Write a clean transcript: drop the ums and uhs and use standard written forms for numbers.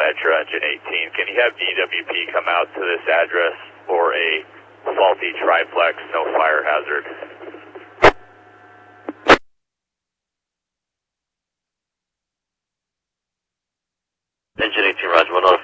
Metro Engine 18. Can you have DWP come out to this address for a faulty triplex, no fire hazard? Engine 18, Roger, 1